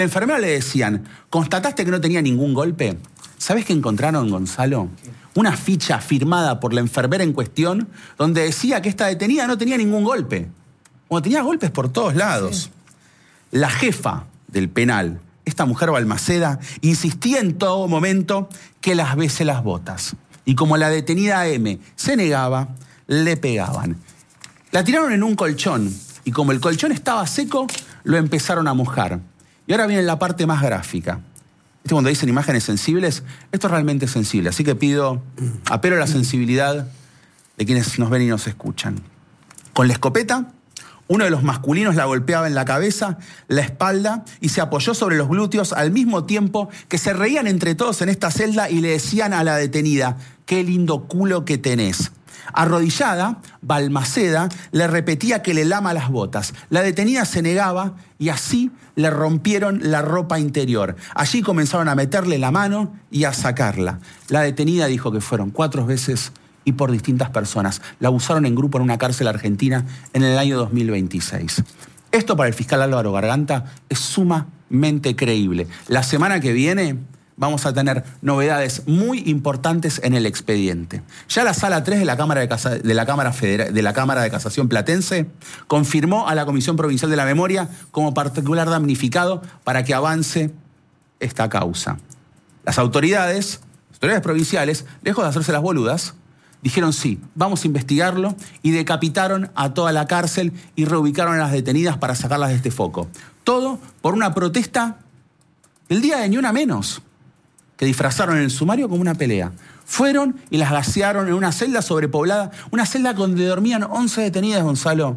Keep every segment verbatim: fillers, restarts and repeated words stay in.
La enfermera le decían, ¿constataste que no tenía ningún golpe? ¿Sabés qué encontraron, Gonzalo? Una ficha firmada por la enfermera en cuestión donde decía que esta detenida no tenía ningún golpe. Como tenía golpes por todos lados. Sí. La jefa del penal, esta mujer Balmaceda, insistía en todo momento que las bese las botas. Y como la detenida M se negaba, le pegaban. La tiraron en un colchón y como el colchón estaba seco, lo empezaron a mojar. Y ahora viene la parte más gráfica. ¿Viste cuando dicen imágenes sensibles? Esto es realmente sensible, así que pido, apelo a la sensibilidad de quienes nos ven y nos escuchan. Con la escopeta, uno de los masculinos la golpeaba en la cabeza, la espalda y se apoyó sobre los glúteos al mismo tiempo que se reían entre todos en esta celda y le decían a la detenida, qué lindo culo que tenés. Arrodillada, Balmaceda le repetía que le lama las botas. La detenida se negaba y así le rompieron la ropa interior. Allí comenzaron a meterle la mano y a sacarla. La detenida dijo que fueron cuatro veces y por distintas personas. La abusaron en grupo en una cárcel argentina en el año dos mil veintiséis. Esto para el fiscal Álvaro Garganta es sumamente creíble. La semana que viene vamos a tener novedades muy importantes en el expediente. Ya la Sala tres de la Cámara de, Casa, de, la Cámara Federal, de la Cámara de Casación Platense confirmó a la Comisión Provincial de la Memoria como particular damnificado para que avance esta causa. Las autoridades, las autoridades provinciales, lejos de hacerse las boludas, dijeron sí, vamos a investigarlo y decapitaron a toda la cárcel y reubicaron a las detenidas para sacarlas de este foco. Todo por una protesta el día de Ni Una Menos, que disfrazaron en el sumario como una pelea. Fueron y las gasearon en una celda sobrepoblada, una celda donde dormían once detenidas, Gonzalo.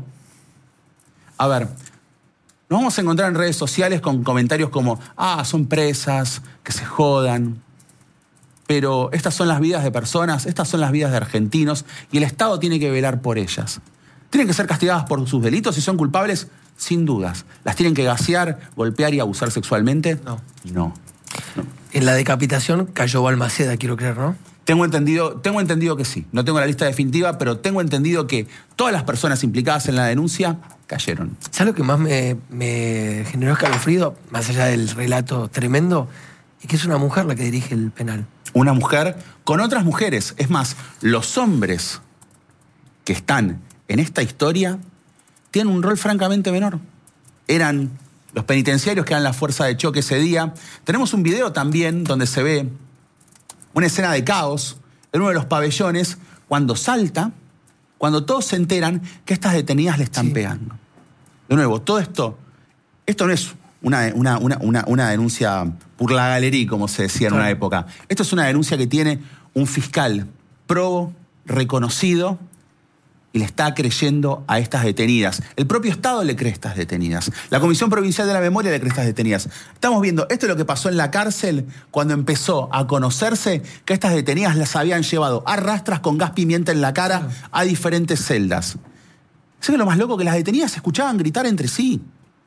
A ver, nos vamos a encontrar en redes sociales con comentarios como, ah, son presas, que se jodan. Pero estas son las vidas de personas, estas son las vidas de argentinos y el Estado tiene que velar por ellas. ¿Tienen que ser castigadas por sus delitos si son culpables? Sin dudas. ¿Las tienen que gasear, golpear y abusar sexualmente? No. No. no. En la decapitación cayó Balmaceda, quiero creer, ¿no? Tengo entendido, tengo entendido que sí. No tengo la lista definitiva, pero tengo entendido que todas las personas implicadas en la denuncia cayeron. ¿Sabes lo que más me, me generó escalofrío, más allá del relato tremendo? Es que es una mujer la que dirige el penal. Una mujer con otras mujeres. Es más, los hombres que están en esta historia tienen un rol francamente menor. Eran los penitenciarios que eran la fuerza de choque ese día. Tenemos un video también donde se ve una escena de caos en uno de los pabellones cuando salta, cuando todos se enteran que estas detenidas le están sí. pegando. De nuevo, todo esto, esto no es una, una, una, una, una denuncia por la galería, como se decía en claro. una época. Esto es una denuncia que tiene un fiscal probo, reconocido, y le está creyendo a estas detenidas. El propio Estado le cree a estas detenidas. La Comisión Provincial de la Memoria le cree a estas detenidas. Estamos viendo, esto es lo que pasó en la cárcel cuando empezó a conocerse que estas detenidas las habían llevado a rastras con gas pimienta en la cara a diferentes celdas. ¿Sabes que lo más loco? Que las detenidas se escuchaban gritar entre sí.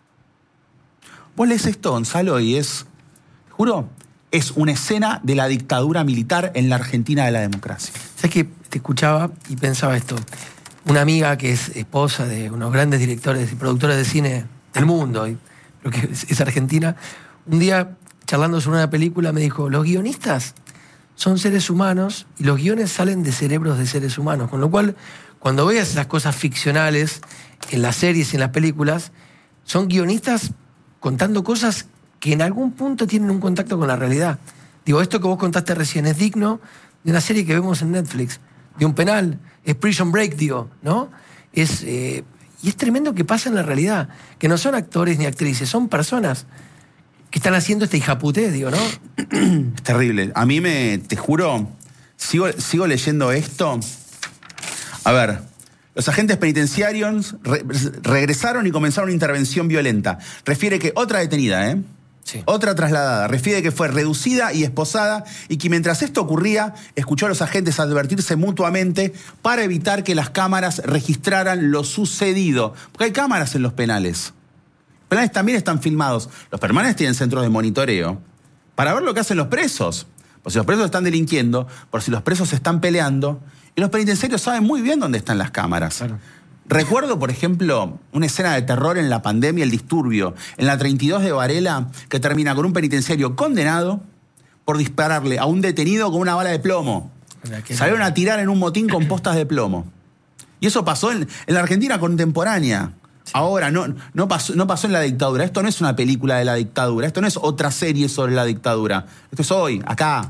Vos lees esto, Gonzalo, y es, te juro, es una escena de la dictadura militar en la Argentina de la democracia. ¿Sabes que te escuchaba y pensaba esto? Una amiga que es esposa de unos grandes directores y productores de cine del mundo, y creo que es, es argentina, un día charlando sobre una película me dijo, los guionistas son seres humanos y los guiones salen de cerebros de seres humanos, con lo cual cuando veas esas cosas ficcionales en las series y en las películas, son guionistas contando cosas que en algún punto tienen un contacto con la realidad. Digo, esto que vos contaste recién es digno de una serie que vemos en Netflix, de un penal, es Prison Break, digo, ¿no? Es, eh, y es tremendo que pasa en la realidad, que no son actores ni actrices, son personas que están haciendo esta hijaputé, digo, ¿no? Es terrible. A mí me, te juro, sigo, sigo leyendo esto. A ver, los agentes penitenciarios re, regresaron y comenzaron una intervención violenta. Refiere que otra detenida, ¿eh? Sí. Otra trasladada. Refiere que fue reducida y esposada y que mientras esto ocurría, escuchó a los agentes advertirse mutuamente para evitar que las cámaras registraran lo sucedido. Porque hay cámaras en los penales. Los penales también están filmados. Los penales tienen centros de monitoreo para ver lo que hacen los presos. Por si los presos están delinquiendo, por si los presos se están peleando. Y los penitenciarios saben muy bien dónde están las cámaras. Claro. Recuerdo, por ejemplo, una escena de terror en la pandemia, el disturbio, en la treinta y dos de Varela, que termina con un penitenciario condenado por dispararle a un detenido con una bala de plomo. Salieron a tirar en un motín con postas de plomo. Y eso pasó en, en la Argentina contemporánea. Sí. Ahora, no, no, pasó, no pasó en la dictadura. Esto no es una película de la dictadura. Esto no es otra serie sobre la dictadura. Esto es hoy, acá.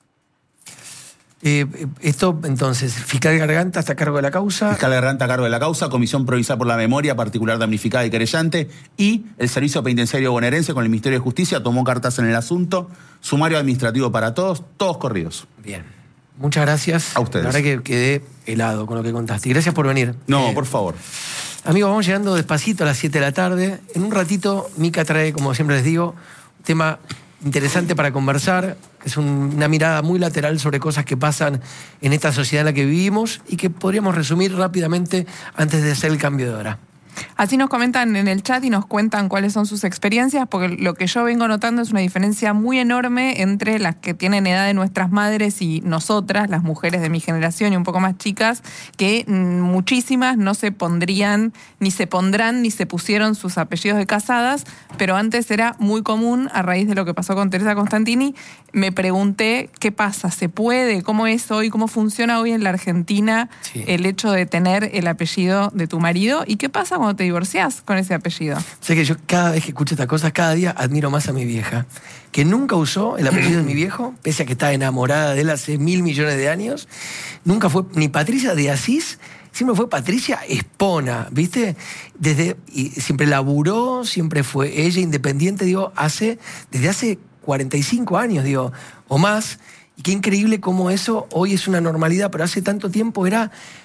Eh, esto, entonces, fiscal Garganta está a cargo de la causa. Fiscal Garganta a cargo de la causa, Comisión Provincial por la Memoria, particular damnificada y querellante, y el Servicio Penitenciario Bonaerense con el Ministerio de Justicia tomó cartas en el asunto. Sumario administrativo para todos, todos corridos. Bien. Muchas gracias. A ustedes. La verdad que quedé helado con lo que contaste. Y gracias por venir. No, eh, por favor. Amigos, vamos llegando despacito a las siete de la tarde. En un ratito, Mica trae, como siempre les digo, un tema interesante para conversar. Es un, una mirada muy lateral sobre cosas que pasan en esta sociedad en la que vivimos y que podríamos resumir rápidamente antes de hacer el cambio de hora. Así nos comentan en el chat y nos cuentan cuáles son sus experiencias, porque lo que yo vengo notando es una diferencia muy enorme entre las que tienen edad de nuestras madres y nosotras, las mujeres de mi generación y un poco más chicas, que muchísimas no se pondrían, ni se pondrán, ni se pusieron sus apellidos de casadas, pero antes era muy común, a raíz de lo que pasó con Teresa Constantini. Me pregunté qué pasa, ¿se puede? ¿Cómo es hoy? ¿Cómo funciona hoy en la Argentina sí. el hecho de tener el apellido de tu marido? ¿Y qué pasa cuando te divorciás con ese apellido? Sé que yo cada vez que escucho estas cosas, cada día admiro más a mi vieja, que nunca usó el apellido de mi viejo, pese a que está enamorada de él hace mil millones de años. Nunca fue ni Patricia de Asís, siempre fue Patricia Espona, ¿viste? Desde, y siempre laburó, siempre fue ella independiente, digo, hace, desde hace cuarenta y cinco años, digo, o más. Y qué increíble cómo eso hoy es una normalidad, pero hace tanto tiempo era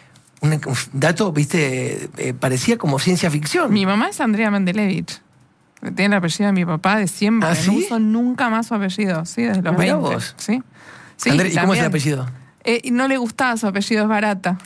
un dato, ¿viste? Eh, parecía como ciencia ficción. Mi mamá es Andrea Mendelevich. Tiene el apellido de mi papá de siempre. ¿Ah, sí? No uso nunca más su apellido, ¿sí? Desde los veinte. Vos. ¿Sí? Sí, André, ¿y cómo es el apellido? Eh, no le gustaba su apellido, es Barata.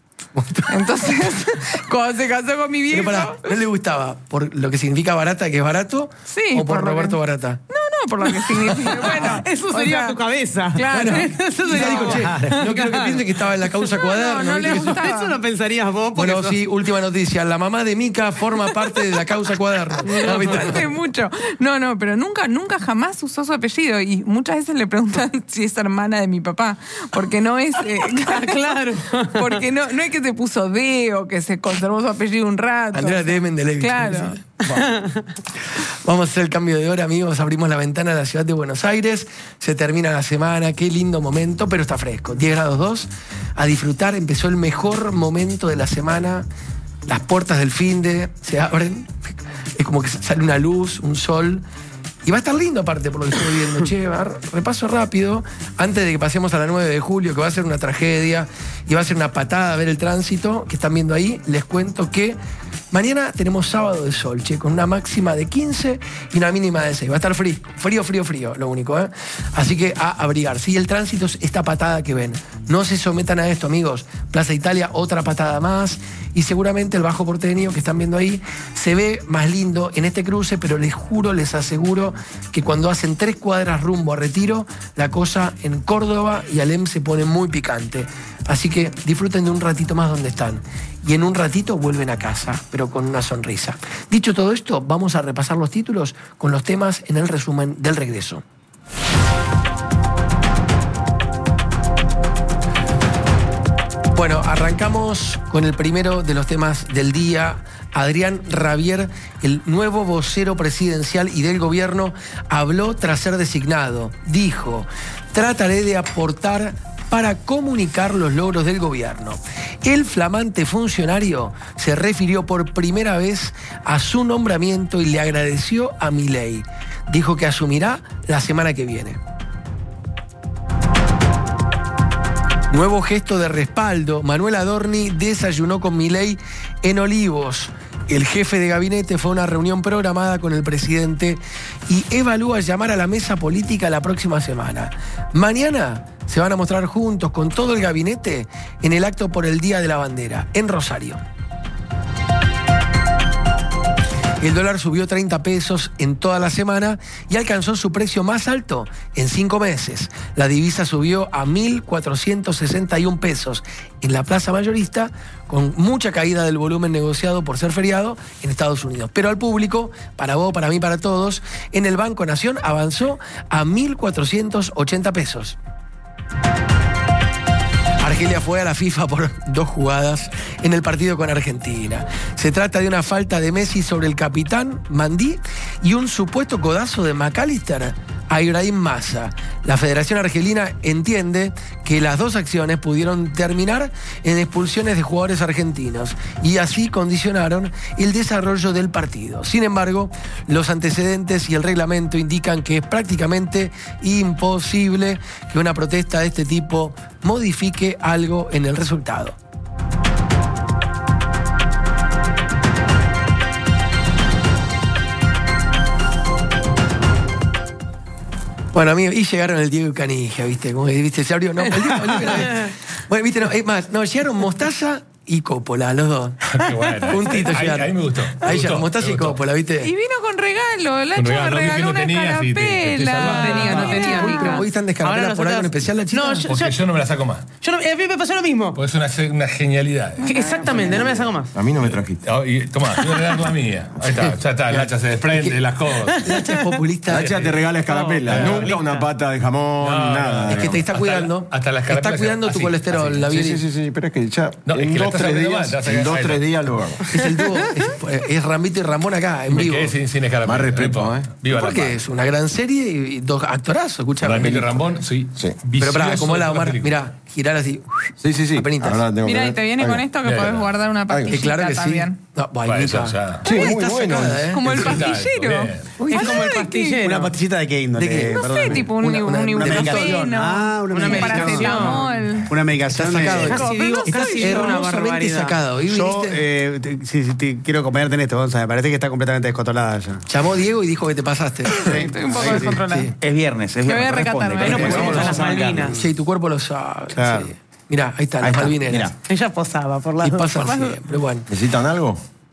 Entonces, cuando se casó con mi viejo... Pero pará, ¿no le gustaba por lo que significa Barata, que es barato? Sí. ¿O por, por Roberto que... Barata? No, no, por lo que significa. Bueno, eso sería sea, tu cabeza. Claro. Bueno, eso sería digo, che, no quiero que piense que estaba en la causa Cuaderno. No, no le que gustaba. Eso lo pensarías vos. Bueno, eso... sí, última noticia. La mamá de Mica forma parte de la causa Cuaderno. No, no, hace mucho. No, no, pero nunca, nunca jamás usó su apellido. Y muchas veces le preguntan si es hermana de mi papá. Porque no es... Eh, claro. Porque no, no es que se puso D o que se conservó su apellido un rato. Andrea de Mendelevich. Claro. Bueno. Vamos a hacer el cambio de hora, amigos. Abrimos la ventana de la ciudad de Buenos Aires. Se termina la semana. Qué lindo momento, pero está fresco. diez grados dos. A disfrutar. Empezó el mejor momento de la semana. Las puertas del finde se abren. Es como que sale una luz, un sol. Y va a estar lindo aparte por lo que estoy viendo. Che, repaso rápido, antes de que pasemos a la nueve de julio, que va a ser una tragedia y va a ser una patada ver el tránsito que están viendo ahí. Les cuento que mañana tenemos sábado de sol, che, con una máxima de quince y una mínima de seis. Va a estar frío, frío, frío, frío, lo único, ¿eh? Así que a abrigarse. Y el tránsito es esta patada que ven. No se sometan a esto, amigos. Plaza Italia, otra patada más. Y seguramente el Bajo Porteño que están viendo ahí se ve más lindo en este cruce, pero les juro, les aseguro que cuando hacen tres cuadras rumbo a Retiro, la cosa en Córdoba y Alem se pone muy picante. Así que disfruten de un ratito más donde están. Y en un ratito vuelven a casa, pero con una sonrisa. Dicho todo esto, vamos a repasar los títulos con los temas en el resumen del regreso. Bueno, arrancamos con el primero de los temas del día. Adrián Rabier, el nuevo vocero presidencial y del gobierno, habló tras ser designado. Dijo, trataré de aportar para comunicar los logros del gobierno. El flamante funcionario se refirió por primera vez a su nombramiento y le agradeció a Milei. Dijo que asumirá la semana que viene. Nuevo gesto de respaldo. Manuel Adorni desayunó con Milei en Olivos. El jefe de gabinete fue a una reunión programada con el presidente y evalúa llamar a la mesa política la próxima semana. Mañana se van a mostrar juntos con todo el gabinete en el acto por el Día de la Bandera, en Rosario. El dólar subió treinta pesos en toda la semana y alcanzó su precio más alto en cinco meses. La divisa subió a mil cuatrocientos sesenta y un pesos en la plaza mayorista, con mucha caída del volumen negociado por ser feriado en Estados Unidos. Pero al público, para vos, para mí, para todos, en el Banco Nación avanzó a mil cuatrocientos ochenta pesos. Argelia fue a la FIFA por dos jugadas en el partido con Argentina. Se trata de una falta de Messi sobre el capitán Mandí y un supuesto codazo de McAllister a Ibrahim Massa. La Federación Argelina entiende que las dos acciones pudieron terminar en expulsiones de jugadores argentinos y así condicionaron el desarrollo del partido. Sin embargo, los antecedentes y el reglamento indican que es prácticamente imposible que una protesta de este tipo modifique algo en el resultado. Bueno, amigo, y llegaron el Diego y Canija, ¿viste? Como que, ¿viste? Se abrió. No, el Diego, el Diego, no. Bueno, ¿viste? No, es más, no, llegaron Mostaza y Coppola, los dos. Qué bueno. Juntitos ahí, llegaron. ahí me gustó. Me Ahí gustó, llegaron Mostaza me y gustó. Coppola, ¿viste? Y vino con regalo. La Con Cha regalo, me no, que regaló no una tenías y te- te- te escarapela. salvaste. No tenía, no tenía, Mira. Mica. ¿Hoy están de escarapela Ahora por algo en nosotras- especial, la chica? No, yo, Porque yo, yo no me la saco más. yo no- a mí me pasó lo mismo. Porque es una, una genialidad. Exactamente, no me la saco más. A mí no me trajiste. Oh, y, tomá, te voy a regalar la mía. Ahí está, ya está, el hacha se desprende, las cosas. Lacha es populista. Lacha te regala escarapela. No, Nunca no, una no. pata de jamón, No, nada. no, Es que te está Hasta cuidando. la- hasta la escarapela está cuidando así, tu colesterol, así. la Sí, Viri. sí, sí, sí, pero es que ya No, es en que le dos, estás tres abriendo días, más, te vas a en caer. dos, Ahí tres está. días lo hago. Es el dúo, es, es Rambito y Ramón acá, en Me vivo. quedé sin, sin escarapela. Más respeto, No, ¿eh? Viva la Porque paz. es una gran serie y dos actorazos, escucha. Ramiro Rambón, sí. Sí. Pero pará, como la Omar, mira. mirá, girar así. Sí, sí, sí. Apenitas. Ahora tengo que Mira, ver. y te viene Ahí con va. esto que Ahí va. podés guardar una Ahí va. Que pastillita claro que también. sí. No, Bueno, Mica. eso ya. Sí, Uy, muy está bueno. sacada, ¿eh? Como el Sí, está, pastillero. bien. Uy, Es está- como el ¿de qué? pastillero. Una pastillita de qué índole? ¿De qué? No sé, Perdóname. tipo un, Una- una- un una medicación. ibuprofeno, Ah, una un medicación. paracetamol. Una medicación. Está sacado. de- Casi Pero digo, no soy casi yo. digo una hermosamente barbaridad. sacado. Y Yo, viniste, eh, te- sí, sí, te- quiero acompañarte en esto, Gonza. Me parece que está completamente descontrolada ya. llamó Diego y dijo que te pasaste. Estoy un poco Sí, sí. descontrolada. Sí. Es viernes, es Me voy viernes. a recatar, corresponde, me voy a Ahí nos corresponde. pusimos a Vamos las arrancar. Malvinas. Sí, tu cuerpo lo sabe. Claro. Sí. Mirá, ahí están Ahí las está, Malvineras. mirá. Ella posaba por las Y dos. pasa siempre, bueno. ¿Necesitan algo?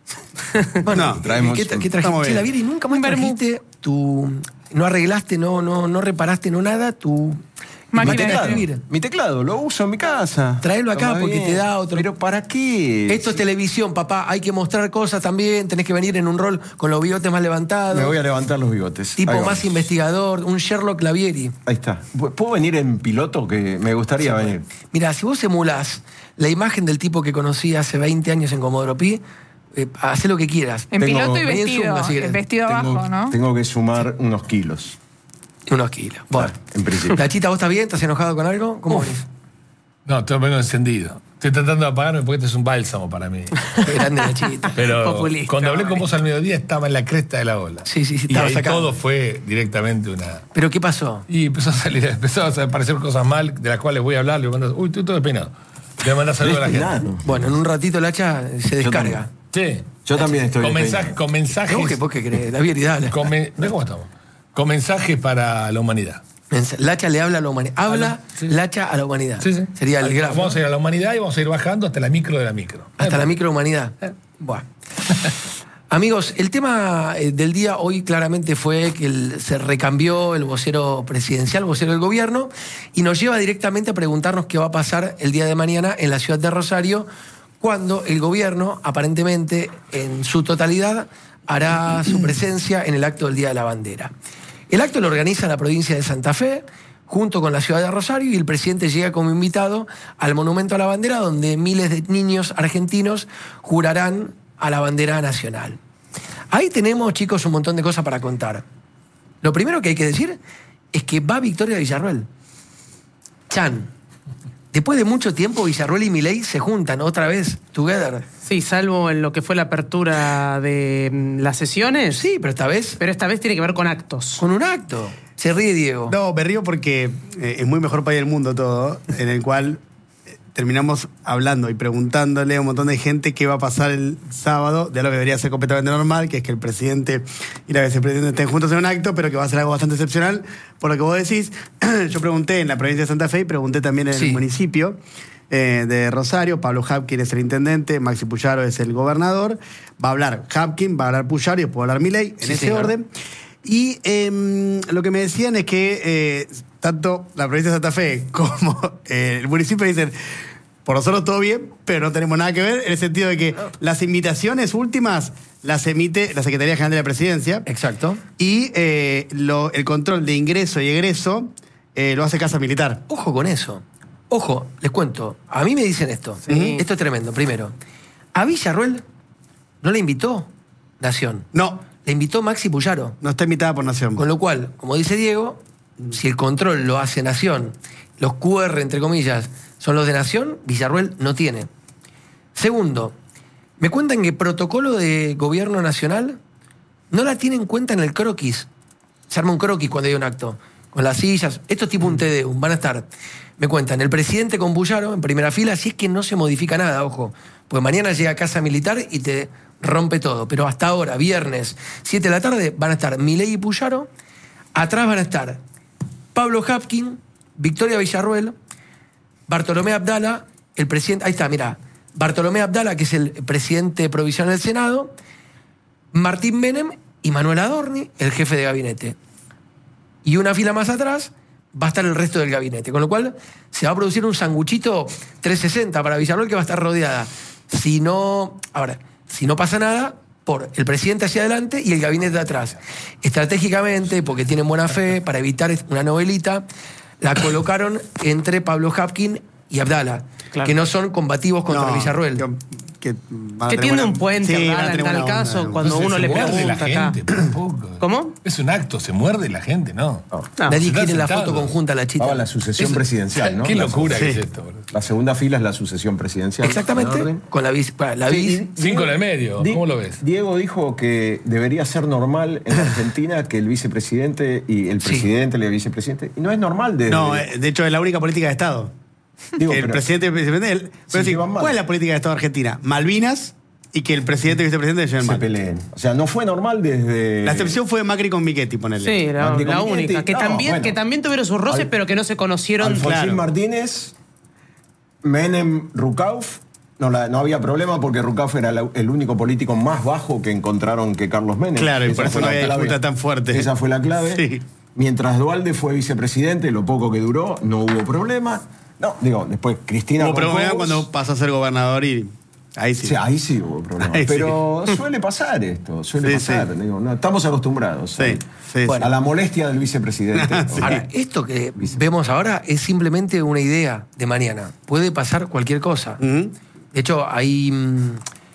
Bueno, No, traemos ¿qué, un- qué trajiste? estamos Che, bien. la Viri, nunca más Un vermú. trajiste tu... No arreglaste, no, no, no reparaste, no nada, tu... Máquina máquina de de escribir. escribir. Mi teclado, lo uso en mi casa. Tráelo acá Toma porque bien. te da otro- ¿Pero para qué? Esto es televisión, papá. Hay que mostrar cosas también. Tenés que venir en un rol con los bigotes más levantados. Me voy a levantar los bigotes. Tipo Ahí más vamos. investigador, un Sherlock Lavieri. Ahí está. ¿Puedo venir en piloto? Que me gustaría venir. Mira, si vos emulás la imagen del tipo que conocí hace veinte años en Comodoro Pi, eh, hacé lo que quieras. En Tengo- piloto y Vení en vestido. Zumba, si querés. Vestido Tengo, abajo, ¿no? tengo que sumar unos kilos. Unos kilos. Bueno. En principio. La Chita, ¿vos estás bien? ¿Estás enojado con algo? ¿Cómo venís? No, estoy menos encendido. Estoy tratando de apagarme porque este es un bálsamo para mí. Qué grande la Chita. Pero Populista, cuando hablé con vale. vos al mediodía estaba en la cresta de la ola. Sí, sí, sí, Y estaba ahí sacado. todo fue directamente una... ¿Pero qué pasó? Y empezó a salir, empezó a aparecer cosas mal de las cuales voy a hablar. Le mando, uy, estoy todo despeinado. Le mandás saludos a la gente. Despeinado. Bueno, en un ratito la Hacha se descarga. Sí. Yo también estoy Con, despeinado. mensaje, con mensajes. ¿Vos qué, vos qué crees? Lavieri, dale. Con, men- ¿Ves cómo estamos? Con mensajes para la humanidad. Mens- Lacha le habla a la humanidad. Habla Sí. Lacha a la humanidad. Sí, sí. Sería el grafo. Vamos a ir a la humanidad y vamos a ir bajando hasta la micro de la micro. Hasta la microhumanidad. Eh. Buah. Amigos, el tema eh, del día hoy claramente fue que el- se recambió el vocero presidencial, el vocero del gobierno, y nos lleva directamente a preguntarnos qué va a pasar el día de mañana en la ciudad de Rosario, cuando el gobierno, aparentemente en su totalidad, hará su presencia en el acto del Día de la Bandera. El acto lo organiza la provincia de Santa Fe, junto con la ciudad de Rosario, y el presidente llega como invitado al Monumento a la Bandera, donde miles de niños argentinos jurarán a la bandera nacional. Ahí tenemos, chicos, un montón de cosas para contar. Lo primero que hay que decir es que va Victoria Villarruel. Chan. Después de mucho tiempo, Villarruel y Milei se juntan otra vez, together. Sí, salvo en lo que fue la apertura de mm, las sesiones. Sí, pero esta vez Pero esta vez tiene que ver con actos. con un acto. Se ríe Diego. No, me río porque eh, es muy mejor país del mundo todo, en el cual eh, terminamos hablando y preguntándole a un montón de gente qué va a pasar el sábado, de algo que debería ser completamente normal, que es que el presidente y la vicepresidenta estén juntos en un acto, pero que va a ser algo bastante excepcional. Por lo que vos decís, yo pregunté en la provincia de Santa Fe y pregunté también en Sí. el municipio, eh, de Rosario. Pablo Hapkin es el intendente, Maxi Puyaro es el gobernador. Va a hablar Hapkin, va a hablar Puyaro y después va a hablar Milei, en Sí, ese señor. orden. Y eh, lo que me decían es que eh, tanto la provincia de Santa Fe como eh, el municipio dicen, por nosotros todo bien, pero no tenemos nada que ver, en el sentido de que las invitaciones últimas las emite la Secretaría General de la Presidencia. Exacto. Y eh, lo- el control de ingreso y egreso eh, lo hace Casa Militar. Ojo con eso. Ojo, les cuento. A mí me dicen esto. Sí. Esto es tremendo. Primero, a Villarruel no le invitó Nación. No, Le invitó Maxi Puyaro. no está invitada por Nación. Con lo cual, como dice Diego, si el control lo hace Nación, los Q R, entre comillas, son los de Nación, Villarruel no tiene. Segundo, me cuentan que protocolo de gobierno nacional no la tiene en cuenta en el croquis. Se arma un croquis cuando hay un acto, con las sillas. Esto es tipo un T D, van a estar, me cuentan, el presidente con Puyaro en primera fila, si es que no se modifica nada, ojo. Pues mañana llega a Casa Militar y te rompe todo. Pero hasta ahora, viernes, siete de la tarde, van a estar Milei y Puyaro. Atrás van a estar Pablo Hapkin, Victoria Villarruel, Bartolomé Abdala, el presidente, ahí está, mira, Bartolomé Abdala, que es el presidente provisional del Senado, Martín Menem y Manuel Adorni, el jefe de gabinete. Y una fila más atrás va a estar el resto del gabinete, con lo cual se va a producir un sanguchito trescientos sesenta para Villarruel que va a estar rodeada. Si no, ahora, si no pasa nada, por el presidente hacia adelante y el gabinete de atrás. Estratégicamente, porque tienen buena fe, para evitar una novelita, la colocaron entre Pablo Hapkin y Abdala, Claro. que no son combativos contra No, Villarruel. Que, que van a Que tener tiene buena- un puente, Sí, van a Abdala, en tener tal buena caso, onda. cuando No, uno se le muerde pregunta la acá. gente, por un poco. ¿Cómo? Es un acto, se muerde la gente, ¿no. No. Nadie se quiere está la sentado. foto conjunta a la chita. Va a la sucesión Es- presidencial, ¿no? Qué La- locura que sí. es esto, boludo. La segunda fila es la sucesión presidencial. Exactamente, ¿En orden? con la bis. La Sí, bis. y- Cinco en el medio, Di- ¿cómo lo ves? Diego dijo que debería ser normal en Argentina que el vicepresidente y el Sí. presidente le vicepresidente. Y no es normal desde... No, eh, de hecho es la única política de Estado. Digo, el pero- presidente y el vicepresidente. el- pero sí, llevan mal. ¿cuál es la política de Estado argentina? Malvinas y que el presidente y el vicepresidente se lleven se mal. peleen. O sea, no fue normal desde... La excepción fue Macri con Michetti, ponele. Sí, la, Macri la con única. Michetti. Que, No, también, bueno. que también tuvieron sus roces, Al- pero que no se conocieron. Alfonsín claro. Martínez, Menem, Rucauf. No, la- no había problema porque Rucauf era la- el único político más bajo que encontraron que Carlos Menem. Claro, y Esa por eso fue no la había clave. disputa tan fuerte. Esa fue la clave. Sí. Mientras Dualde fue vicepresidente, lo poco que duró, no hubo problema. No, digo, después Cristina... Hubo problema Roncobos- cuando pasó a ser gobernador y ahí sí. Sí, ahí sí hubo problema. Ahí sí. Pero suele pasar esto, suele Sí, pasar. sí. Digo, no, estamos acostumbrados Sí, ¿eh? sí, Bueno, sí. a la molestia del vicepresidente. Sí. Ahora, esto que vemos ahora es simplemente una idea de mañana. Puede pasar cualquier cosa. Ujú. De hecho, hay mm,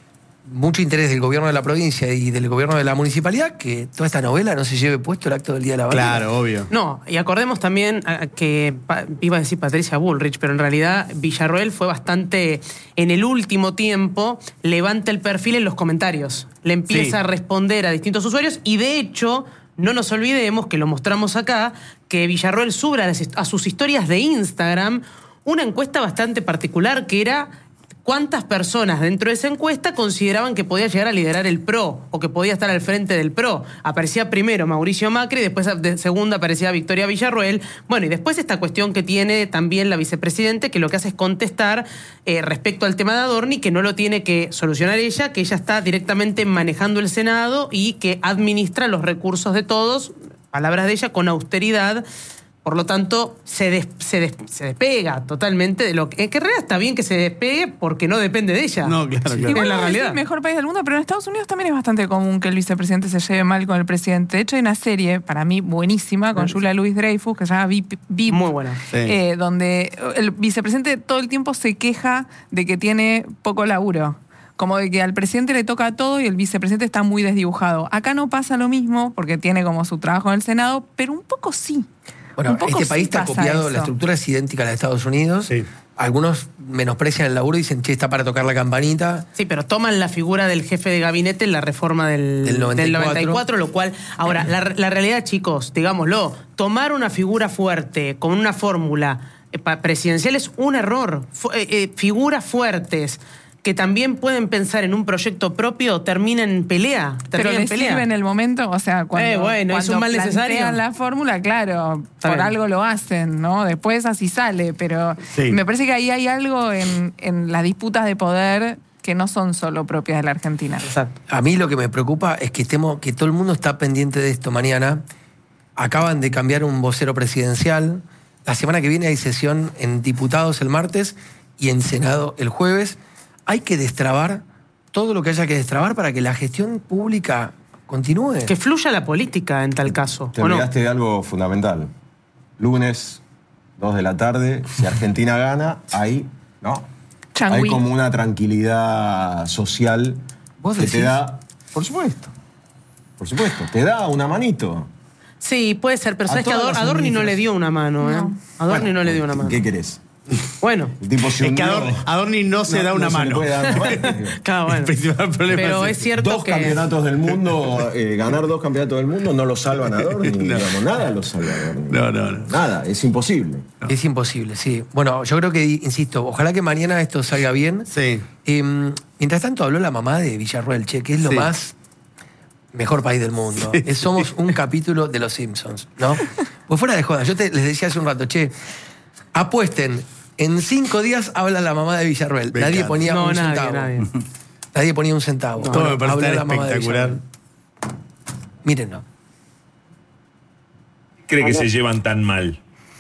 mucho interés del gobierno de la provincia y del gobierno de la municipalidad que toda esta novela no se lleve puesto el acto del Día de la Bandera. Claro, obvio. No, y acordemos también a- que pa- iba a decir Patricia Bullrich, pero en realidad Villarroel fue bastante, en el último tiempo, levanta el perfil en los comentarios. Le empieza Sí. a responder a distintos usuarios y de hecho, no nos olvidemos, que lo mostramos acá, que Villarroel sube a, las hist- a sus historias de Instagram una encuesta bastante particular que era cuántas personas dentro de esa encuesta consideraban que podía llegar a liderar el P R O o que podía estar al frente del P R O. Aparecía primero Mauricio Macri, después de segunda aparecía Victoria Villarroel. Bueno, y después esta cuestión que tiene también la vicepresidente, que lo que hace es contestar eh, respecto al tema de Adorni, que no lo tiene que solucionar ella, que ella está directamente manejando el Senado y que administra los recursos de todos, palabras de ella, con austeridad. Por lo tanto, se, des- se, des- se despega totalmente de lo que... Que en realidad está bien que se despegue porque no depende de ella. No, claro, claro. Igual Es la no es realidad. el mejor país del mundo, pero en Estados Unidos también es bastante común que el vicepresidente se lleve mal con el presidente. De hecho, hay una serie, para mí, buenísima, con Julia Louis-Dreyfus, que se llama V I P, V I P, Muy buena. Sí. eh, donde el vicepresidente todo el tiempo se queja de que tiene poco laburo. Como de que al presidente le toca todo y el vicepresidente está muy desdibujado. Acá no pasa lo mismo, porque tiene como su trabajo en el Senado, pero un poco sí. Bueno, Un poco este sí país está pasa copiado, eso. la estructura es idéntica a la de Estados Unidos. Sí. Algunos menosprecian el laburo y dicen, che, está para tocar la campanita. Sí, pero toman la figura del jefe de gabinete en la reforma del, Del noventa y cuatro. noventa y cuatro, lo cual... Ahora, la, la realidad, chicos, digámoslo, tomar una figura fuerte con una fórmula eh, pa- presidencial es un error. Fu- eh, eh, figuras fuertes que también pueden pensar en un proyecto propio, terminen en pelea. Pero Terminen en les pelea. sirve en el momento, o sea, cuando, Eh, bueno, es cuando un mal plantean necesario. la fórmula, claro, Está por bien. algo lo hacen, ¿no? Después así sale, pero Sí. me parece que ahí hay algo en, en las disputas de poder que no son solo propias de la Argentina. Exacto. A mí lo que me preocupa es que estemos, que todo el mundo está pendiente de esto mañana. Acaban de cambiar un vocero presidencial. La semana que viene hay sesión en diputados el martes y en Senado el jueves. Hay que destrabar todo lo que haya que destrabar para que la gestión pública continúe. Que fluya la política en tal caso. Te ¿o no? olvidaste de algo fundamental. Lunes, dos de la tarde, si Argentina gana, ahí, ¿no? Changüí. Hay como una tranquilidad social ¿Vos que te decís? da. Por supuesto. Por supuesto. Te da una manito. Sí, puede ser, pero A sabes que todas Ador- las Adorni no ministras. le dio una mano, ¿eh? No. Adorni Bueno, no le dio una mano. ¿Qué querés? Bueno, El tipo se Es que hundió. Adorni, Adorni no se da una no se le mano. puede dar una mano. claro, bueno. El principal problema Pero es es ese. cierto Dos que... campeonatos del mundo, eh, ganar dos campeonatos del mundo no lo salvan a Adorni. Digamos, nada lo salva a Adorni. No, no, no. Nada, es imposible. Es imposible, sí. Bueno, yo creo que, insisto, ojalá que mañana esto salga bien. Sí. Eh, mientras tanto habló la mamá de Villarroel, che, que es lo Sí. más mejor país del mundo. Es- somos un capítulo de Los Simpsons, ¿no? Pues fuera de joda, yo te, les decía hace un rato, che, apuesten, en cinco días habla la mamá de Villarroel. Me Nadie encanta. ponía No, un nadie, centavo. nadie. Nadie ponía un centavo. Todo me parece Habló tan la mamá de espectacular. Villarroel. Mírenlo. ¿Cree que se llevan tan mal?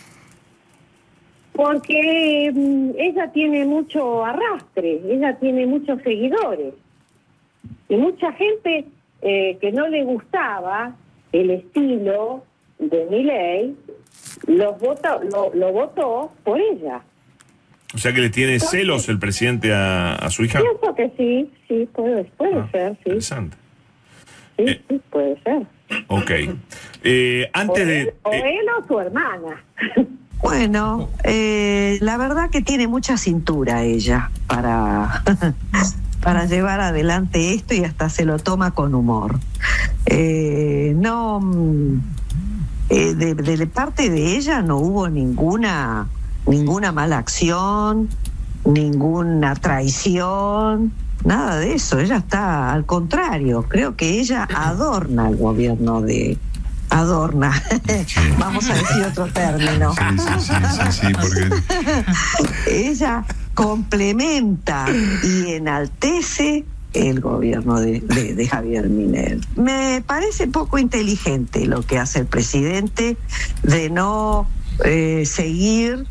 Porque mm, ella tiene mucho arrastre, ella tiene muchos seguidores. Y mucha gente eh, que no le gustaba el estilo de Milei, los votó, lo, lo votó por ella. O sea que le tiene celos el presidente a, a su hija. Pienso que sí, sí, puede, puede Ah, ser, sí, Interesante. sí, Eh. sí, puede ser. Ok. Eh, O antes de... él, o eh, él o su hermana. Bueno, eh, la verdad que tiene mucha cintura ella para, para llevar adelante esto y hasta se lo toma con humor. Eh, no, mm, eh, de, de parte de ella no hubo ninguna, ninguna mala acción, ninguna traición, nada de eso. Ella está al contrario, creo que ella adorna el gobierno de... Adorna, vamos a decir otro término. Sí, sí, sí, sí, sí, porque Ella complementa y enaltece el gobierno de, de- de Javier Milei. Me parece poco inteligente lo que hace el presidente de no eh, seguir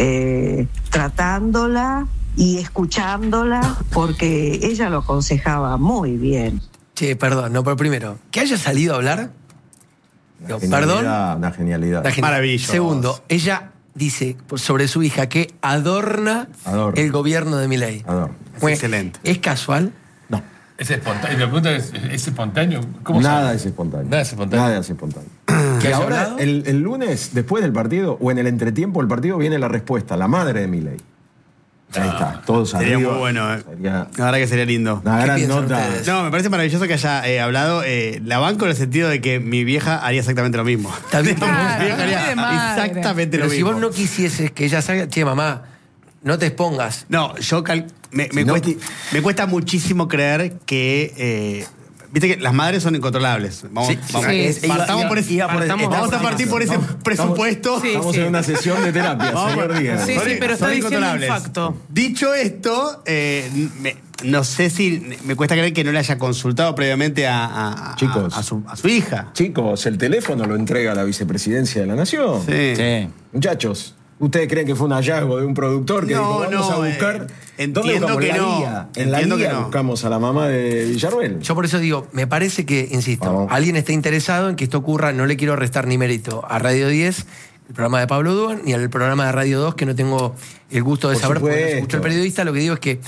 eh, tratándola y escuchándola, porque ella lo aconsejaba muy bien. Che, perdón, no, pero primero, que haya salido a hablar. Una Digo, perdón. genialidad, Una genialidad. La gente- Maravilloso. Segundo, ella dice sobre su hija que adorna, Adorna. el gobierno de Milei. Adorna. Es Bueno, excelente. ¿Es casual? No, Es espontáneo. La pregunta es, ¿es espontáneo? ¿Cómo nada sabe? es espontáneo. Nada es espontáneo. Nada es espontáneo. ¿Que Y haya ahora, hablado? el, el lunes, después del partido, o en el entretiempo del partido, viene la respuesta, la madre de Milei. Ahí está, todos Sería arriba. muy bueno, eh. Sería La verdad que sería lindo. una ¿Qué gran piensan nota. ustedes? No, me parece maravilloso que haya eh, hablado. Eh, la banco en el sentido de que mi vieja haría exactamente lo mismo. Está bien. Digamos, Claro, mi vieja haría muy de madre. exactamente Pero lo si mismo. vos no quisieses que ella salga, che, mamá, no te expongas. No, yo cal- me, me Si no cuesta, qui- me cuesta muchísimo creer que. eh, Viste que las madres son incontrolables. Vamos, Sí, vamos, sí. Es- partamos iba- por ese- iba por- partamos- estaba vamos a por partir eso. por ese Estamos- presupuesto. Sí, Estamos sí. en una sesión de terapia, Vamos señor por- Díaz. Sí, Son- sí, pero está son diciendo un incontrolables. facto. Dicho esto, eh, me- no sé si me cuesta creer que no le haya consultado previamente a, a- a- Chicos. a su, a su hija. Chicos, el teléfono lo entrega la vicepresidencia de la Nación. Sí. Sí. Muchachos, ¿ustedes creen que fue un hallazgo de un productor que No, dijo, vamos no, a buscar? eh, ¿Dónde entiendo buscamos? que En la no, guía. En la entiendo guía que no. buscamos a la mamá de Villarruel. Yo por eso digo, me parece que, insisto, Vamos. alguien está interesado en que esto ocurra, no le quiero restar ni mérito a Radio diez, el programa de Pablo Duan, ni al programa de Radio dos, que no tengo el gusto de Por saber porque no supuesto. escucho el periodista. Lo que digo es que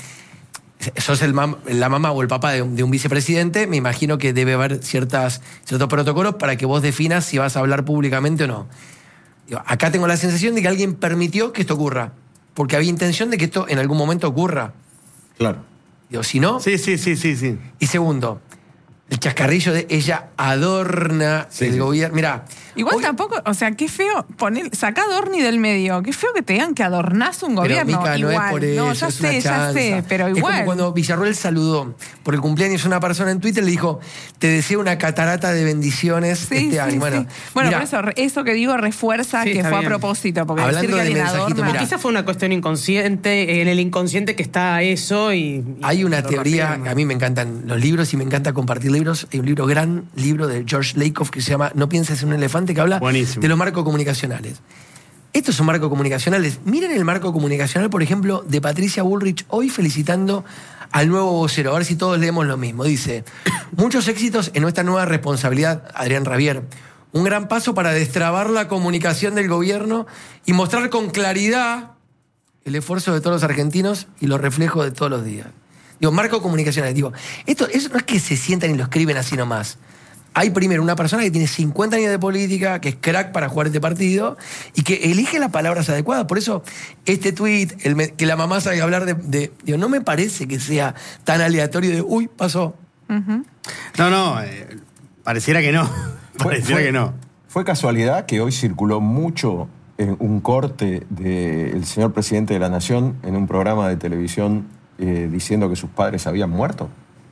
sos el mam- la mamá o el papá de un, de un vicepresidente, me imagino que debe haber ciertas, ciertos protocolos para que vos definas si vas a hablar públicamente o no. Digo, acá tengo la sensación de que alguien permitió que esto ocurra, porque había intención de que esto en algún momento ocurra. Claro. Digo, si no... Sí, sí, sí, sí, sí. Y segundo, el chascarrillo de ella adorna Sí, el sí. gobierno. Mirá, Igual hoy- tampoco, o sea, qué feo poner, sacá a Dorni del medio, qué feo que te digan que adornás un Pero gobierno. Mica, no igual, es por eso, no, ya es una sé, ya chanza. sé, pero Es igual. como cuando Villarroel saludó por el cumpleaños a una persona en Twitter, le dijo, te deseo una catarata de bendiciones Sí, este sí, año. Bueno, sí. Bueno, mirá, por eso, re- eso que digo refuerza Sí, que está fue bien. a propósito, porque Hablando decir que de alguien mensajito, adorna... mirá. Quizás fue una cuestión inconsciente, en el inconsciente que está eso y... y hay una lo teoría, reafirma. a mí me encantan los libros y me encanta compartir libros. Hay un libro, gran libro de George Lakoff que se llama No pienses en un elefante, que habla Buenísimo. de los marcos comunicacionales. Estos son marcos comunicacionales. Miren el marco comunicacional, por ejemplo, de Patricia Bullrich hoy felicitando al nuevo vocero. A ver si todos leemos lo mismo. Dice, muchos éxitos en nuestra nueva responsabilidad, Adrián Rabier. Un gran paso para destrabar la comunicación del gobierno y mostrar con claridad el esfuerzo de todos los argentinos y los reflejos de todos los días. Digo, marco comunicacional. Digo, esto eso no es que se sientan y lo escriben así nomás. Hay primero una persona que tiene cincuenta años de política, que es crack para jugar este partido y que elige las palabras adecuadas. Por eso, este tuit, el me- que la mamá sabe hablar de, de- Digo, no me parece que sea tan aleatorio de, uy, pasó. Ujú. No, no, eh, pareciera que no. Fue- Pareciera fue- que no. Fue casualidad que hoy circuló mucho en un corte del señor presidente de la Nación en un programa de televisión eh, diciendo que sus padres habían muerto.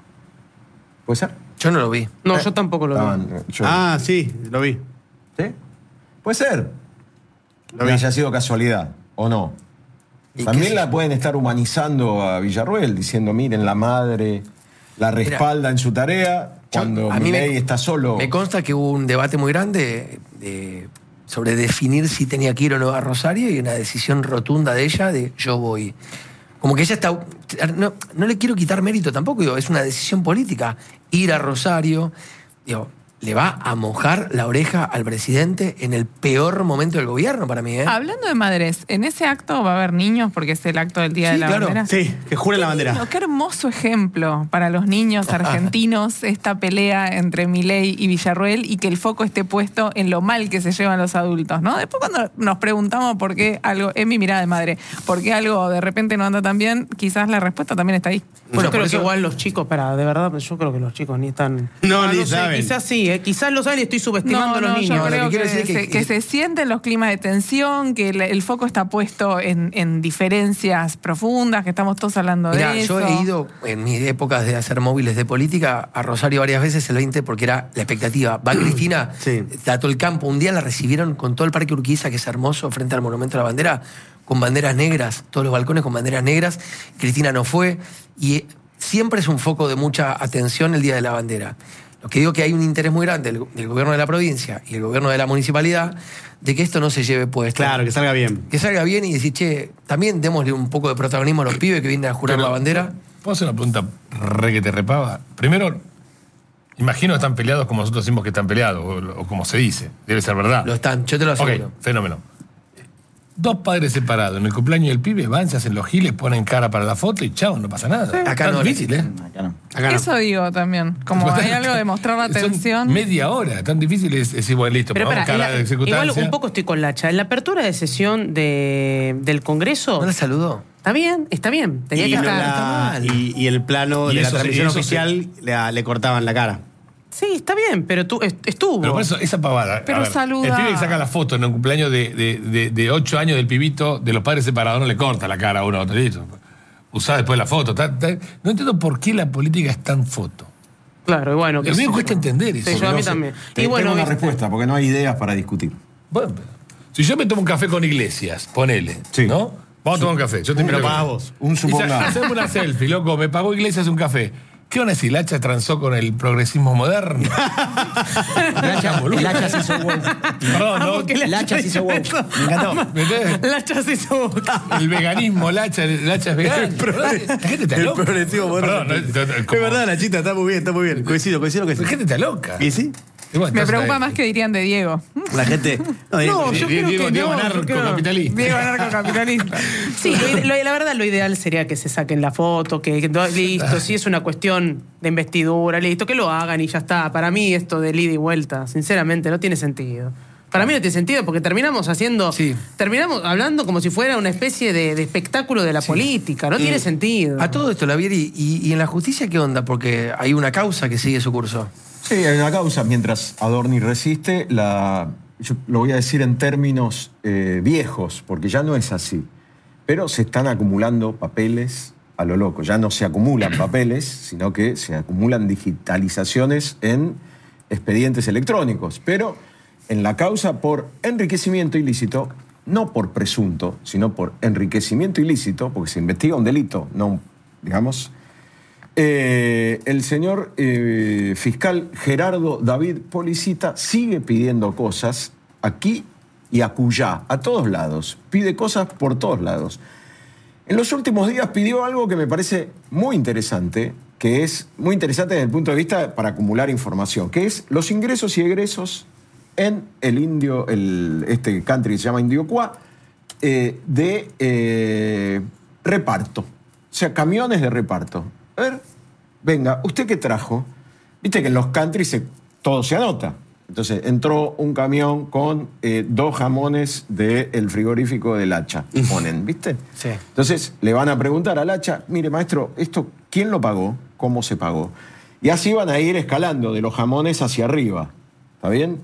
¿Puede ser? Yo no lo vi. No, yo tampoco lo Estaban, veo. eh, yo- Ah, sí, lo vi. ¿Sí? Puede ser. Lo Que vi. haya sido casualidad, ¿o no? ¿Y También qué la sé? pueden estar humanizando a Villarroel, diciendo, miren, la madre la respalda en su tarea Yo- cuando a mí me- Milei está solo. Me consta que hubo un debate muy grande de- sobre definir si tenía que ir o no a Rosario y una decisión rotunda de ella de yo voy. Como que ella está... No, no le quiero quitar mérito tampoco, digo, es una decisión política. Ir a Rosario, digo, le va a mojar la oreja al presidente en el peor momento del gobierno para mí, ¿eh? Hablando de madres, en ese acto va a haber niños porque es el acto del Día Sí, de la claro. Bandera. Sí, que juren la Qué bandera. lindo, qué hermoso ejemplo para los niños argentinos esta pelea entre Milei y Villarroel y que el foco esté puesto en lo mal que se llevan los adultos, ¿no? Después cuando nos preguntamos por qué algo, es mi mirada de madre, por qué algo de repente no anda tan bien, quizás la respuesta también está ahí. Bueno, yo creo por que eso- igual los chicos, para, de verdad, yo creo que los chicos ni están... No, Ah, ni sé, saben. Quizás sí, eh, quizás lo saben y estoy subestimando No, a los no, niños. yo No, lo creo que que, quiero decir es que- se, que se sienten los climas de tensión, que el, el foco está puesto en, en diferencias profundas, que estamos todos hablando Mirá, de eso. yo he ido en mis épocas de hacer móviles de política a Rosario varias veces el veinte porque era la expectativa. Va Cristina, Sí. está todo el campo. Un día la recibieron con todo el Parque Urquiza, que es hermoso, frente al Monumento a la Bandera, con banderas negras, todos los balcones con banderas negras. Cristina no fue y siempre es un foco de mucha atención el Día de la Bandera. Lo que digo que hay un interés muy grande del, del gobierno de la provincia y el gobierno de la municipalidad de que esto no se lleve puesto. Claro, que salga bien. Que salga bien y decir, che, también démosle un poco de protagonismo a los pibes que vienen a jurar Pero, la bandera. ¿Puedo hacer una pregunta re que te repava? Primero, imagino que están peleados como nosotros decimos que están peleados, o, o como se dice. Debe ser verdad. Lo están, yo te lo aseguro. Ok, fenómeno. Dos padres separados en el cumpleaños del pibe van, se hacen los giles, ponen cara para la foto y chao, no pasa nada. Acá Tan no, difícil, ¿eh? Acá no. Acá no. Eso digo también, como hay algo de mostrar la Son atención. media hora, tan difícil es decir, bueno, listo, Pero pongamos espera, cara en de la- igual executancia. un poco estoy con Lacha. En la apertura de sesión de, del Congreso, ¿No la saludó? está bien, está bien, tenía Y, que no estar. la- está mal. y- y el plano Y de la eso sí, transmisión eso sí. oficial le, le cortaban la cara. Sí, está bien, pero tú, est- estuvo. Pero por eso, esa pavada. Pero a ver, saluda. El pibe que saca la foto en un cumpleaños de, de, de, de ocho años del pibito, de los padres separados, no le corta la cara a uno a otro. listo. Usá después la foto. ta- ta- No entiendo por qué la política es tan foto. Claro, y bueno. A qué mí sé me yo. cuesta entender eso. Sí, yo a mí No sé, también. te- Y bueno, tengo una viste. respuesta, porque no hay ideas para discutir. Bueno, pero si yo me tomo un café con Iglesias, ponele, Sí. ¿no? Vamos a tomar un café. Yo te Me lo invito a pagás comer. vos. Un Y sa- supongamos. hacemos una selfie, loco. Me pagó Iglesias un café. ¿Qué van a decir? ¿Lacha transó con el progresismo moderno? Lacha, el hacha se hizo woke. Perdón, ¿no? porque El hacha se hizo woke. Me encantó. ¿Me entendés? Lacha se hizo boca. El veganismo, Lacha, Lacha es vegano. La gente está El loca. progresivo moderno. Perdón, no, no, no, Es como- verdad, la chita está muy bien, está muy bien. Coincido, coincido que sí. La gente está loca. ¿Y sí? Y bueno, Me entonces, preocupa eh, más que dirían de Diego. La gente. No, No, Di- yo Di- creo Diego- que Diego no, yo creo- anarcocapitalista. Diego anarcocapitalista. Sí, lo ide- lo- la verdad, lo ideal sería que se saquen la foto, que, que todo- listo, si es una cuestión de investidura, listo, que lo hagan y ya está. Para mí esto de ida y vuelta, sinceramente, no tiene sentido. Para mí no tiene sentido, porque terminamos haciendo. Sí. Terminamos hablando como si fuera una especie de, de espectáculo de la Sí. política. No tiene sentido. A todo esto, Lavieri, y, y en la justicia, ¿qué onda? Porque hay una causa que sigue su curso. Sí, hay una causa. Mientras Adorni resiste, la, yo lo voy a decir en términos eh, viejos, porque ya no es así. Pero se están acumulando papeles a lo loco. Ya no se acumulan papeles, sino que se acumulan digitalizaciones en expedientes electrónicos. Pero en la causa por enriquecimiento ilícito, no por presunto, sino por enriquecimiento ilícito, porque se investiga un delito, no, digamos... Eh, el señor eh, fiscal Gerardo David Policita sigue pidiendo cosas aquí y acullá, a todos lados. Pide cosas por todos lados. En los últimos días pidió algo que me parece muy interesante, que es muy interesante desde el punto de vista para acumular información, que es los ingresos y egresos en el indio, el, este country que se llama Indiocuá, eh, de eh, reparto. O sea, camiones de reparto. A ver, venga, ¿usted qué trajo? Viste que en los countries se, todo se anota. Entonces, entró un camión con eh, dos jamones del frigorífico del Hacha, ponen, ¿viste? Sí. Entonces, le van a preguntar al Hacha, mire, maestro, ¿esto quién lo pagó? ¿Cómo se pagó? Y así van a ir escalando de los jamones hacia arriba, ¿está bien?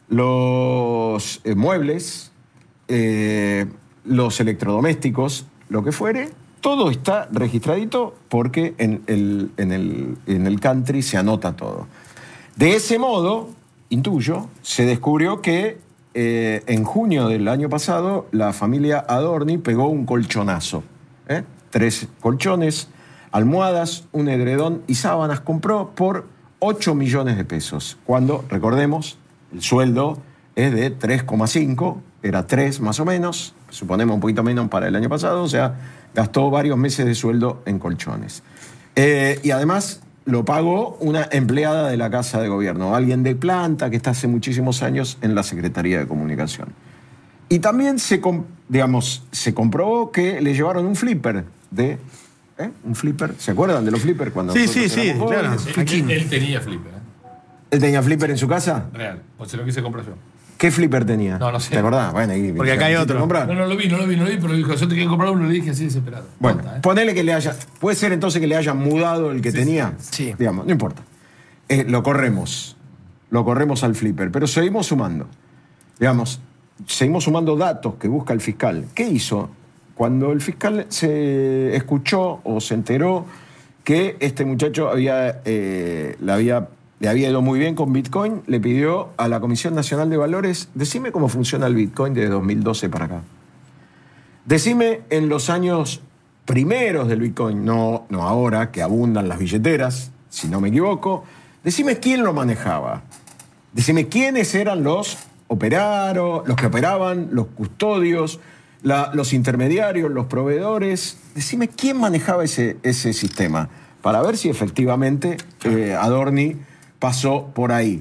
Los eh, muebles, eh, los electrodomésticos, lo que fuere... Todo está registradito porque en el, en, el, en el country se anota todo. De ese modo, intuyo, se descubrió que eh, en junio del año pasado la familia Adorni pegó un colchonazo. ¿eh? Tres colchones, almohadas, un edredón y sábanas compró por ocho millones de pesos. Cuando, recordemos, el sueldo es de tres coma cinco, era tres más o menos, suponemos un poquito menos para el año pasado, o sea... Gastó varios meses de sueldo en colchones. Eh, y además lo pagó una empleada de la Casa de Gobierno, alguien de planta que está hace muchísimos años en la Secretaría de Comunicación. Y también se, digamos, se comprobó que le llevaron un flipper de... ¿eh? ¿Un flipper? ¿Se acuerdan de los flippers? Cuando Sí, sí, sí, claro. Él, él tenía flipper. ¿eh? ¿Él tenía flipper en su casa? Real. O se lo quise comprar yo. ¿Qué flipper tenía? No, no sé. ¿Te acordás? Bueno, ahí, Porque acá hay otro. Comprar. No, no lo vi, no lo vi, no lo vi, pero dijo, yo te quiero comprar uno, le dije así desesperado. Bueno, Conta, ¿eh? ponele que le haya... ¿Puede ser entonces que le hayan mudado el que Sí, tenía? sí. Sí. Digamos, no importa. Eh, lo corremos. Lo corremos al flipper. Pero seguimos sumando. Digamos, seguimos sumando datos que busca el fiscal. ¿Qué hizo? Cuando el fiscal se escuchó o se enteró que este muchacho había, eh, le había... le había ido muy bien con Bitcoin, le pidió a la Comisión Nacional de Valores, decime cómo funciona el Bitcoin desde dos mil doce para acá. Decime en los años primeros del Bitcoin, no, no ahora, que abundan las billeteras, si no me equivoco, decime quién lo manejaba. Decime quiénes eran los operaros, los que operaban, los custodios, la, los intermediarios, los proveedores. Decime quién manejaba ese, ese sistema, para ver si efectivamente eh, Adorni pasó por ahí.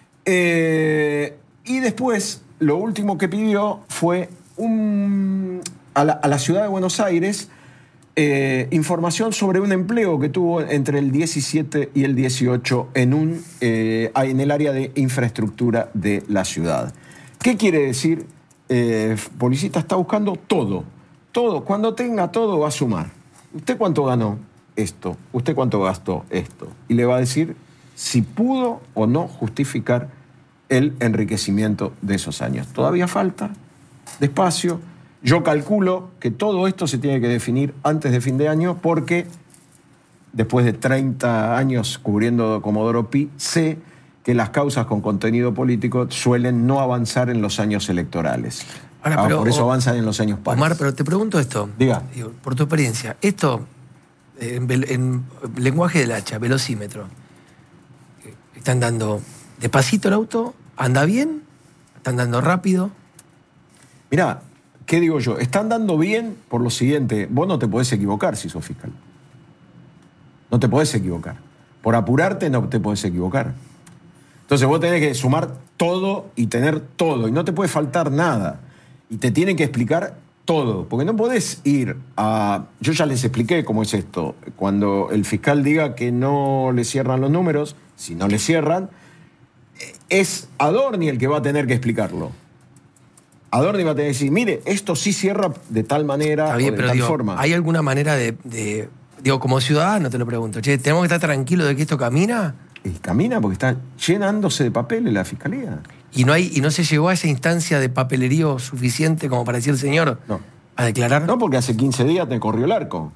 Eh, y después, lo último que pidió fue un, a, la, a la ciudad de Buenos Aires eh, información sobre un empleo que tuvo entre el diecisiete y el dieciocho en, un, eh, en el área de infraestructura de la ciudad. ¿Qué quiere decir? Eh, Policita está buscando todo, todo. Cuando tenga todo va a sumar. ¿Usted cuánto ganó? Esto. ¿Usted cuánto gastó? Esto. Y le va a decir si pudo o no justificar el enriquecimiento de esos años. Todavía falta, despacio. Yo calculo que todo esto se tiene que definir antes de fin de año porque después de treinta años cubriendo Comodoro Pi, sé que las causas con contenido político suelen no avanzar en los años electorales. Ahora, Ah, pero, por eso o- avanzan en los años pares. Omar, pero te pregunto esto. Diga. Digo, por tu experiencia, esto, eh, en, vel- en lenguaje del hacha, velocímetro, eh, ¿están dando despacito el auto? ¿Anda bien? ¿Están dando rápido? Mirá, ¿qué digo yo? Están dando bien por lo siguiente. Vos no te podés equivocar si sos fiscal. No te podés equivocar. Por apurarte no te podés equivocar. Entonces vos tenés que sumar todo y tener todo. Y no te puede faltar nada. Y te tienen que explicar todo. Porque no podés ir a... Yo ya les expliqué cómo es esto. Cuando el fiscal diga que no le cierran los números, si no le cierran, es Adorni el que va a tener que explicarlo. Adorni va a tener que decir, mire, esto sí cierra de tal manera Está bien, o de pero tal digo, forma. ¿hay alguna manera de, de- Digo, como ciudadano te lo pregunto, che, ¿tenemos que estar tranquilos de que esto camina? Y camina porque está llenándose de papeles la fiscalía. ¿Y no, hay, ¿Y no se llegó a esa instancia de papelerío suficiente como para decir, señor, No. a declarar? No, porque hace quince días te corrió el arco.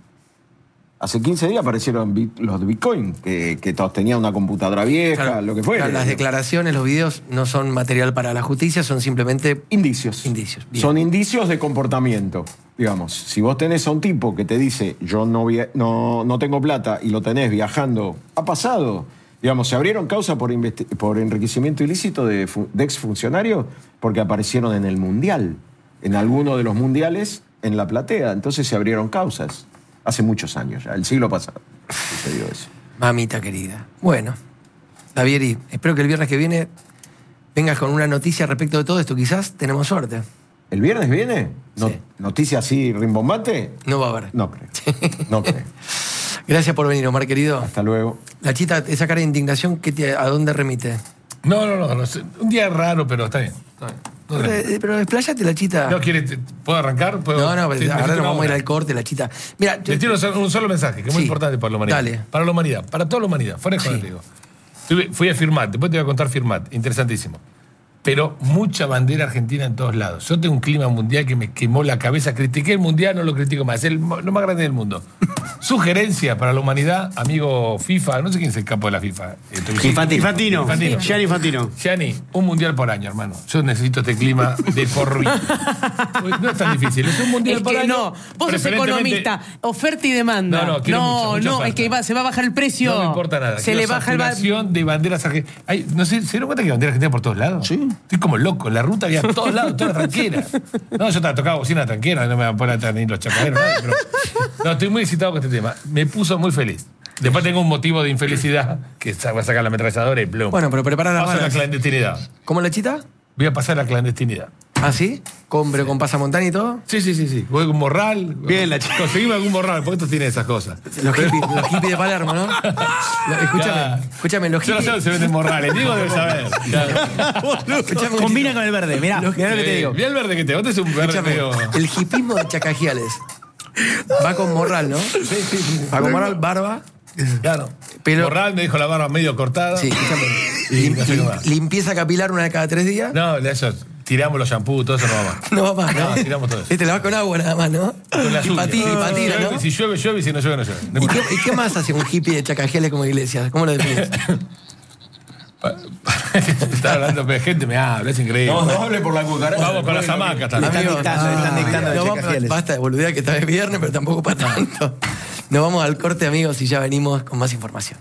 Hace quince días aparecieron bi- los de Bitcoin, que, que todos tenían una computadora vieja, Claro, lo que fuera. claro, las declaraciones, los videos no son material para la justicia, son simplemente Indicios. indicios. Bien. Son indicios de comportamiento. Digamos, si vos tenés a un tipo que te dice, yo no, via- no, no tengo plata, y lo tenés viajando, ha pasado. Digamos, se abrieron causas por, investi- por enriquecimiento ilícito de, fu- de exfuncionarios porque aparecieron en el Mundial, en alguno de los mundiales, en la platea. Entonces se abrieron causas. Hace muchos años ya, el siglo pasado sucedió eso. Mamita querida. Bueno, Davieri, espero que el viernes que viene vengas con una noticia respecto de todo esto. Quizás tenemos suerte. ¿El viernes viene? No- Sí. ¿Noticia así rimbombante? No va a haber. No creo. No creo. Gracias por venir, Omar, querido. Hasta luego. La chita, esa cara de indignación, ¿qué te- ¿a dónde remite? No, no, no, no sé. Un día raro, pero está bien. Está bien. No, Pero, eh, pero despláyate, la chita. no, ¿quiere, te- ¿puedo arrancar? ¿Puedo? No, no, Sí, ahora necesito nos una vamos a ir hora. al corte, la chita. Mira, yo- Le tiro un solo- un solo mensaje, que es muy Sí. importante para la humanidad. Dale. Para la humanidad, para toda la humanidad. Fuera de Sí. joder, te digo. Fui- Fui a firmar, después te voy a contar firmar, interesantísimo. Pero mucha bandera argentina en todos lados. Yo tengo un clima mundial que me quemó la cabeza. Critiqué el mundial, no lo critico más. Es el mo- lo más grande del mundo. Sugerencia para la humanidad, amigo FIFA, no sé quién es el capo de la FIFA. Eh, tú- Infantino. Infantino. Gianni Infantino. Gianni, un mundial por año, hermano. Yo necesito este clima de por vida. No es tan difícil, es un mundial Es por que año. no, vos sos preferentemente- economista, oferta y demanda. No, no, quiero mucha, mucha no, oferta. es que va- se va a bajar el precio. No me importa nada. Se Quiero le baja el va- saturación de banderas argentinas. Ay, no sé, ¿se dieron cuenta que hay banderas argentinas por todos lados? Sí. Estoy como loco. En la ruta había todos lados, todas las tranqueras. No, yo estaba tocando bocina tranquera, no me van a poner atrás ni los chacaderos, nadie, pero. No, estoy muy excitado con este tema. Me puso muy feliz. Después tengo un motivo de infelicidad, que sa- voy a sacar la ametralladora y plum. Bueno, pero prepara las Paso a la balas. clandestinidad. ¿Cómo la chita? Voy a pasar a la clandestinidad. ¿Ah, sí? ¿Con, pero con pasamontana y todo? Sí, sí, sí, sí. Voy con morral. Bien, la chica. Conseguimos algún morral, porque esto tiene esas cosas. Los hippies, los hippies de Palermo, ¿no? Lo- escúchame, Ya. escúchame, los Yo no sé hippies. dónde se venden morrales. Diego debe saber. Escúchame, Combina con el verde, mirá, mirá lo que te digo. Mira el verde que te. Vos tenés un verde escúchame, medio. el hipismo de Chacajiales. Va con morral, ¿no? Sí, sí, sí. Va con morral, barba. Claro. Pero- Morral me dijo la barba medio cortada. Sí, escúchame. Y Lim- no sé qué lim- más. limpieza capilar una vez cada tres días. No, de eso. Tiramos los shampoos, todo eso no va más. No va más, ¿no? No, tiramos todo eso. Este la va con agua nada más, ¿no? Con las y uñas. patina, y patina, Llueve, ¿no? Si llueve, llueve, y si no llueve, no llueve. No ¿Y importa. qué, y qué más hace un hippie de Chacajiales como iglesia? ¿Cómo lo defines? Está hablando, pero gente me habla, es increíble. No, no hable por la cucaracha. Vamos con las hamacas también. Están dictando, están dictando de no, vamos- Chacajiales. basta de boludea que está de viernes, pero tampoco para tanto. Nos vamos al corte, amigos, y ya venimos con más información.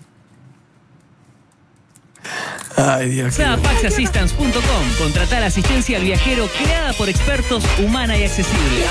Ay, Dios. Pasa a pax assistance punto com. Contratar asistencia al viajero creada por expertos, humana y accesible.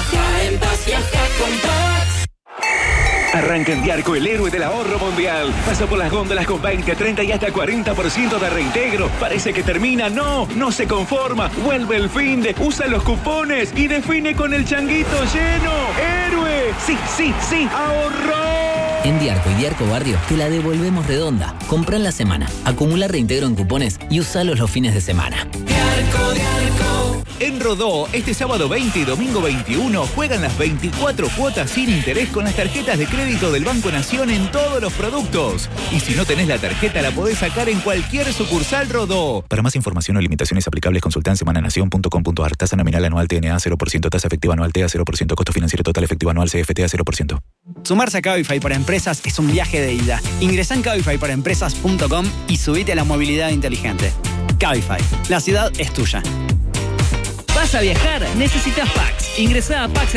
Arranca en Diarco el héroe del ahorro mundial. Pasa por las góndolas con veinte, treinta y hasta cuarenta por ciento de reintegro. Parece que termina. No, no se conforma. Vuelve el fin de. Usa los cupones y define con el changuito lleno. ¡Héroe! Sí, sí, sí. ¡Ahorró! En Diarco y Diarco Barrio te la devolvemos redonda. Comprá en la semana, acumula reintegro en cupones y usalos los fines de semana. Diarco, Diarco. En Rodó, este sábado veinte y domingo veintiuno, juegan las veinticuatro cuotas sin interés con las tarjetas de crédito del Banco Nación en todos los productos. Y si no tenés la tarjeta, la podés sacar en cualquier sucursal Rodó. Para más información o limitaciones aplicables, consulta en semananación punto com punto a r. Tasa nominal anual T N A cero por ciento, tasa efectiva anual T A cero por ciento, costo financiero total efectivo anual C F T A cero por ciento. Sumarse a Cabify para empresas es un viaje de ida. Ingresá en cabify para empresas punto com y subite a la movilidad inteligente. Cabify, la ciudad es tuya. ¿Vas a viajar? Necesitas Pax. Ingresá a pax